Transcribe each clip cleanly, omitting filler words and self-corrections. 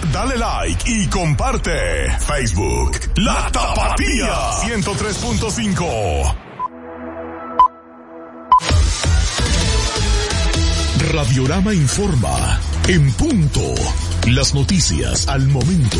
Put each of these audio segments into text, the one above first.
dale like y comparte. Facebook, La Tapatía 103.5. Radiorama informa, en punto, las noticias al momento.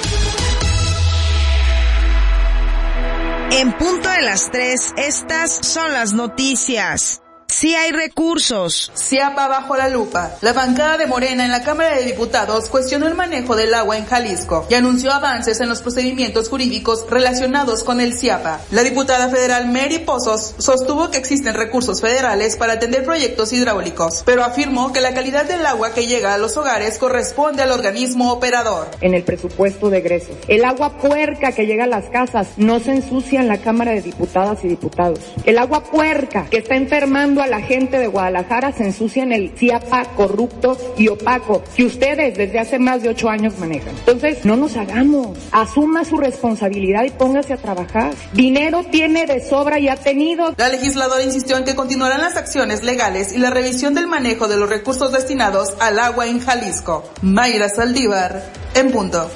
En punto de las 3, estas son las noticias. Sí hay recursos. Ciapa bajo la lupa. La bancada de Morena en la Cámara de Diputados cuestionó el manejo del agua en Jalisco y anunció avances en los procedimientos jurídicos relacionados con el Ciapa. La diputada federal Mary Pozos sostuvo que existen recursos federales para atender proyectos hidráulicos, pero afirmó que la calidad del agua que llega a los hogares corresponde al organismo operador. En el presupuesto de egresos, el agua puerca que llega a las casas no se ensucia en la Cámara de Diputadas y Diputados. El agua puerca que está enfermando a la gente de Guadalajara se ensucia en el Ciapa corrupto y opaco que ustedes desde hace más de 8 años manejan. Entonces, no nos hagamos. Asuma su responsabilidad y póngase a trabajar. Dinero tiene de sobra y ha tenido. La legisladora insistió en que continuarán las acciones legales y la revisión del manejo de los recursos destinados al agua en Jalisco. Mayra Saldívar, en punto.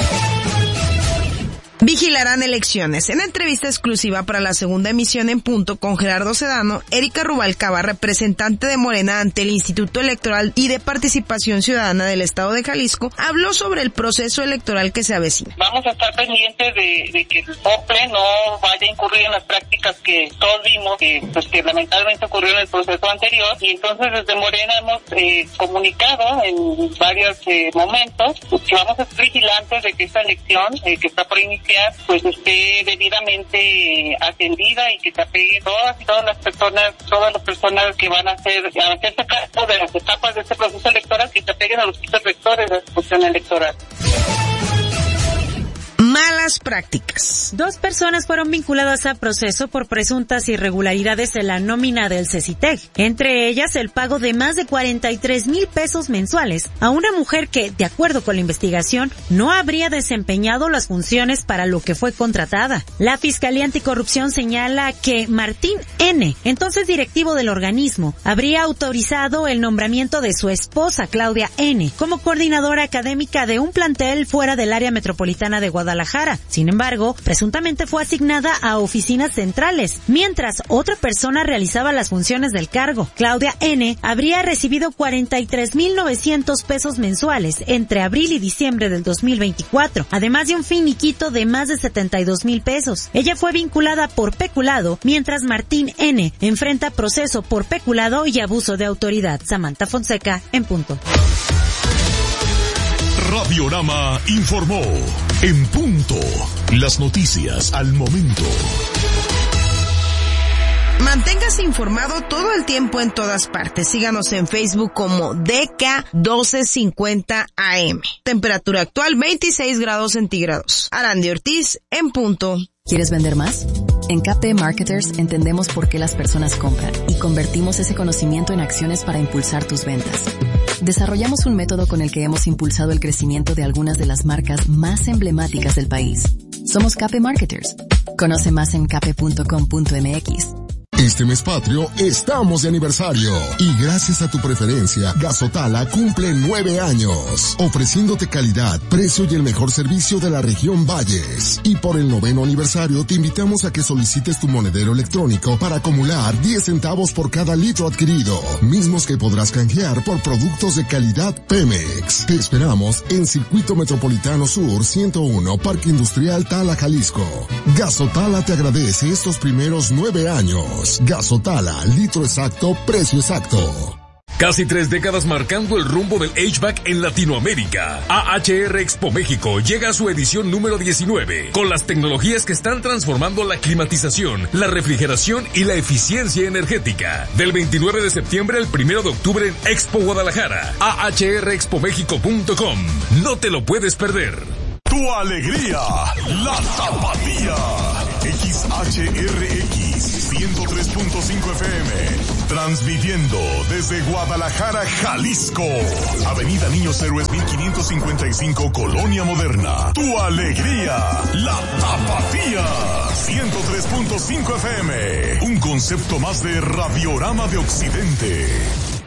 Vigilarán elecciones. En entrevista exclusiva para la segunda emisión en punto con Gerardo Sedano, Erika Rubalcaba, representante de Morena ante el Instituto Electoral y de Participación Ciudadana del Estado de Jalisco, habló sobre el proceso electoral que se avecina. Vamos a estar pendientes de que el POPLE no vaya a incurrir en las prácticas que todos vimos, que lamentablemente ocurrió en el proceso anterior, y entonces desde Morena hemos comunicado en varios momentos que vamos a estar vigilantes de que esta elección que está por iniciar pues esté debidamente atendida y que se apeguen todas las personas que van a hacerse cargo de las etapas de este proceso electoral, que se apeguen a los pisos rectores de la ejecución electoral. Malas prácticas. 2 personas fueron vinculadas a proceso por presuntas irregularidades en la nómina del CECITEG. Entre ellas, el pago de más de 43,000 pesos mensuales a una mujer que, de acuerdo con la investigación, no habría desempeñado las funciones para lo que fue contratada. La Fiscalía Anticorrupción señala que Martín N., entonces directivo del organismo, habría autorizado el nombramiento de su esposa, Claudia N., como coordinadora académica de un plantel fuera del área metropolitana de Guadalajara. Sin embargo, presuntamente fue asignada a oficinas centrales, mientras otra persona realizaba las funciones del cargo. Claudia N. habría recibido 43,900 pesos mensuales entre abril y diciembre del 2024, además de un finiquito de más de 72,000 pesos. Ella fue vinculada por peculado, mientras Martín N. enfrenta proceso por peculado y abuso de autoridad. Samantha Fonseca, en punto. Radiorama informó, en punto, las noticias al momento. Manténgase informado todo el tiempo en todas partes. Síganos en Facebook como DK1250 AM. Temperatura actual 26 grados centígrados. Arandi Ortiz, en punto. ¿Quieres vender más? En KP Marketers entendemos por qué las personas compran y convertimos ese conocimiento en acciones para impulsar tus ventas. Desarrollamos un método con el que hemos impulsado el crecimiento de algunas de las marcas más emblemáticas del país. Somos KP Marketers. Conoce más en kp.com.mx. Este mes patrio estamos de aniversario y gracias a tu preferencia, Gasotala cumple 9 años, ofreciéndote calidad, precio y el mejor servicio de la región Valles. Y por el 9º aniversario te invitamos a que solicites tu monedero electrónico para acumular 10 centavos por cada litro adquirido, mismos que podrás canjear por productos de calidad Pemex. Te esperamos en Circuito Metropolitano Sur 101, Parque Industrial Tala, Jalisco. Gasotala te agradece estos primeros 9 años. Gasotala, litro exacto, precio exacto. Casi 3 décadas marcando el rumbo del HVAC en Latinoamérica. AHR Expo México llega a su edición número 19, con las tecnologías que están transformando la climatización, la refrigeración y la eficiencia energética. Del 29 de septiembre al 1 de octubre en Expo Guadalajara. ahrexpomexico.com. No te lo puedes perder. Tu alegría, La Tapatía. XHRX 103.5 FM. Transmitiendo desde Guadalajara, Jalisco. Avenida Niños Héroes 1555, Colonia Moderna. Tu alegría, La Tapatía. 103.5 FM. Un concepto más de Radiorama de Occidente.